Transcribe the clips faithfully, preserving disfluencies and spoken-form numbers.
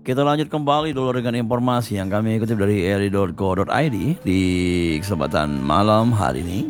kita lanjut kembali dulu dengan informasi yang kami kutip dari eri titik co titik id di kesempatan malam hari ini.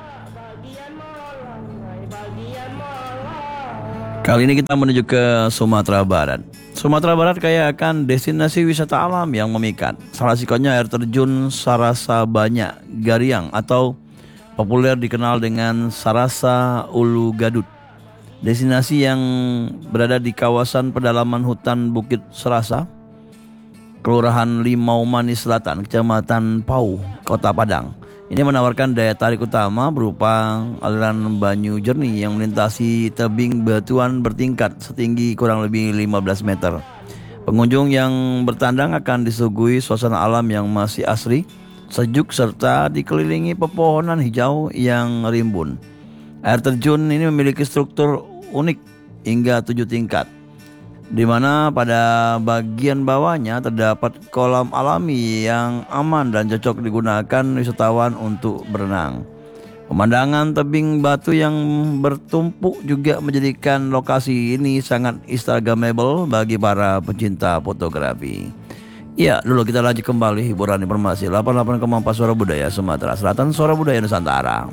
Kali ini kita menuju ke Sumatera Barat. Sumatera Barat kaya akan destinasi wisata alam yang memikat. Salah satunya air terjun Sarasabanya Gariang atau populer dikenal dengan Sarasa Ulu Gadut. Destinasi yang berada di kawasan pedalaman hutan Bukit Serasa, Kelurahan Limau Manis Selatan, Kecamatan Pau, Kota Padang. Ini menawarkan daya tarik utama berupa aliran banyu jernih yang melintasi tebing batuan bertingkat setinggi kurang lebih lima belas meter. Pengunjung yang bertandang akan disuguhi suasana alam yang masih asri, sejuk serta dikelilingi pepohonan hijau yang rimbun. Air terjun ini memiliki struktur unik hingga tujuh tingkat, di mana pada bagian bawahnya terdapat kolam alami yang aman dan cocok digunakan wisatawan untuk berenang. Pemandangan tebing batu yang bertumpuk juga menjadikan lokasi ini sangat instagramable bagi para pecinta fotografi. Ya, dulu kita lanjut kembali hiburan informasi delapan puluh delapan koma empat Suara Budaya Sumatera Selatan, Suara Budaya Nusantara.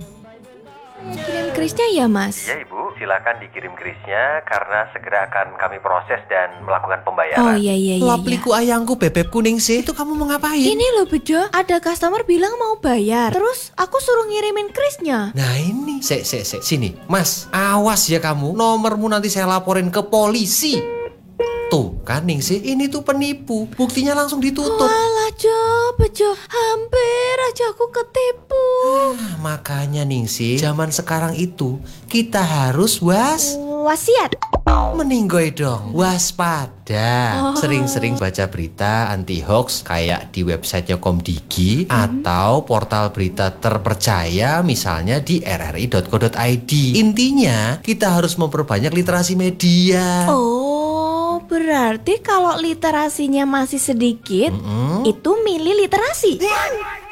Kirim krisnya ya, Mas? Iya, Ibu. Silakan dikirim krisnya karena segera akan kami proses dan melakukan pembayaran. Oh iya iya iya. Lapliku ayangku bebek kuning sih. Itu kamu mau ngapain? Ini loh Bejo, ada customer bilang mau bayar. Terus aku suruh ngirimin krisnya. Nah ini, sek sek sek sini, Mas. Awas ya kamu, nomormu nanti saya laporin ke polisi. Tuh kan Ningsih, ini tuh penipu. Buktinya langsung ditutup. Walah Jo, Bejo, hampir aja aku ketipu. Ah, makanya Ningsih, zaman sekarang itu kita harus was Wasiat. meninggoy dong, waspada. Oh. Sering-sering baca berita anti hoax kayak di websitenya Komdigi atau portal berita terpercaya misalnya di r r i titik co titik i d. Intinya kita harus memperbanyak literasi media. Oh, berarti kalau literasinya masih sedikit, Mm-mm. itu milih literasi.